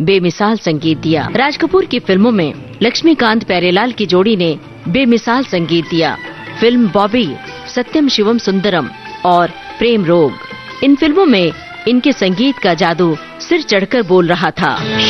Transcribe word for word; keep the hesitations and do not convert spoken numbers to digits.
बेमिसाल संगीत दिया। राज कपूर की फिल्मों में लक्ष्मीकांत प्यारेलाल की जोड़ी ने बेमिसाल संगीत दिया। फिल्म बॉबी, सत्यम शिवम सुंदरम और प्रेम रोग, इन फिल्मों में इनके संगीत का जादू सिर चढ़कर बोल रहा था।